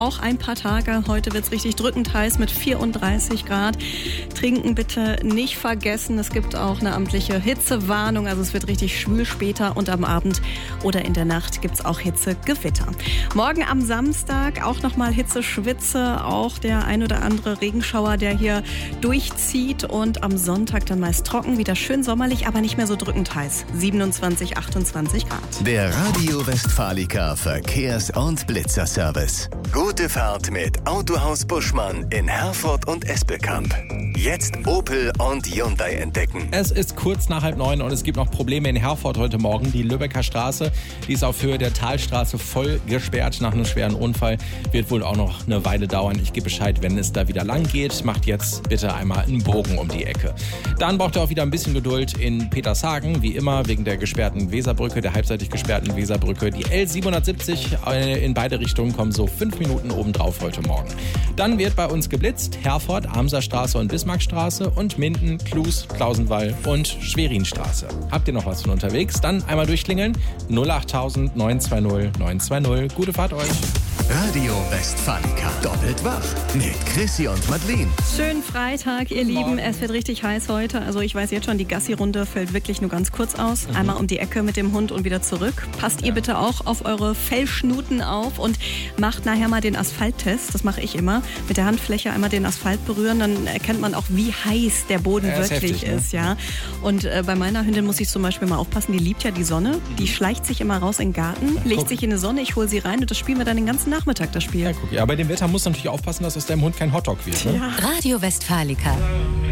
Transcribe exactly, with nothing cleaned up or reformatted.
Auch ein paar Tage. Heute wird es richtig drückend heiß mit vierunddreißig Grad. Trinken bitte nicht vergessen. Es gibt auch eine amtliche Hitzewarnung. Also es wird richtig schwül später und am Abend oder in der Nacht gibt es auch Hitzegewitter. Morgen am Samstag auch nochmal Hitze-Schwitze. Auch der ein oder andere Regenschauer, der hier durchzieht. Und am Sonntag dann meist trocken. Wieder schön sommerlich, aber nicht mehr so drückend heiß. siebenundzwanzig, achtundzwanzig Grad. Der Radio Westfalica Verkehrs- und Blitzerservice. Gute Fahrt mit Autohaus Buschmann in Herford und Espelkamp. Jetzt Opel und Hyundai entdecken. Es ist kurz nach halb neun und es gibt noch Probleme in Herford heute Morgen. Die Lübecker Straße, die ist auf Höhe der Talstraße voll gesperrt nach einem schweren Unfall. Wird wohl auch noch eine Weile dauern. Ich gebe Bescheid, wenn es da wieder lang geht. Macht jetzt bitte einmal einen Bogen um die Ecke. Dann braucht ihr auch wieder ein bisschen Geduld in Petershagen. Wie immer wegen der gesperrten Weserbrücke, der halbseitig gesperrten Weserbrücke. Die L siebenhundertsiebzig in beide Richtungen kommen so fünf Minuten obendrauf heute Morgen. Dann wird bei uns geblitzt. Herford, Amserstraße und Bismarckstraße und Minden, Klus, Klausenwall und Schwerinstraße. Habt ihr noch was von unterwegs? Dann einmal durchklingeln. null achttausend neun zwei null neun zwei null. Gute Fahrt euch. Radio Westfalica. Doppelt wach mit Chrissy und Madeleine. Schönen Freitag, ihr Lieben. Es wird richtig heiß heute. Also ich weiß jetzt schon, die Gassi-Runde fällt wirklich nur ganz kurz aus. Mhm. Einmal um die Ecke mit dem Hund und wieder zurück. Passt ja. ihr bitte auch auf eure Fellschnuten auf und macht nachher mal den Asphalttest. Das mache ich immer. Mit der Handfläche einmal den Asphalt berühren, dann erkennt man auch, wie heiß der Boden ja, wirklich ist, heftig, ist. Ne? Ja. Und äh, bei meiner Hündin muss ich zum Beispiel mal aufpassen, die liebt ja die Sonne. Die schleicht sich immer raus in den Garten, ja, legt sich in die Sonne, ich hole sie rein und das spielen wir dann den ganzen Nachmittag, das Spiel. Ja, guck, ja, bei dem Wetter muss natürlich aufpassen, dass aus deinem Hund kein Hotdog wird. Ne? Ja. Radio Westfalica.